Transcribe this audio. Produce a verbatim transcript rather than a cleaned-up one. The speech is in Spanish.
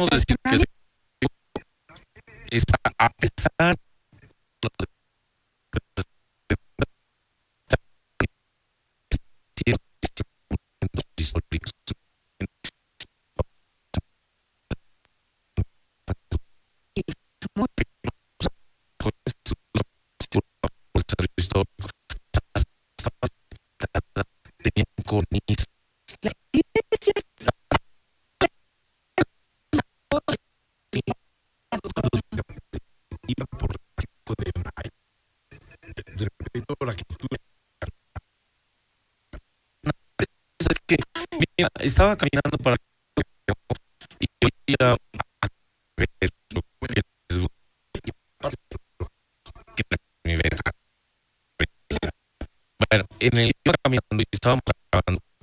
podemos decir que está a pesar de históricos. Tenían cornisa. Iba por tipo de de repito la que tuve. Es que, mira, estaba caminando para y yo iba a ver lo que es bueno, en el iba caminando y estábamos grabando